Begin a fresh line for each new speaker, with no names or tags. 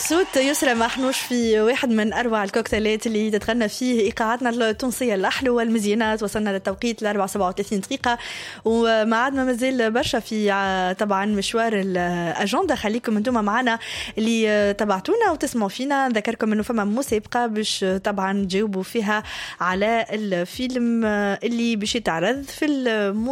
صوت يسرى محنوش في واحد من أروع الكوكتيلات اللي تتغنى فيه إيقاعاتنا التونسية الأحلى والمزيانات. وصلنا للتوقيت 4:37 دقيقة ومعادنا مازال برشا في طبعا مشوار الأجندة. خليكم انتم معنا اللي تبعتونا وتسمعوا فينا. ذكركم انه فما مسابقة باش طبعا تجاوبوا فيها على الفيلم اللي باش يتعرض في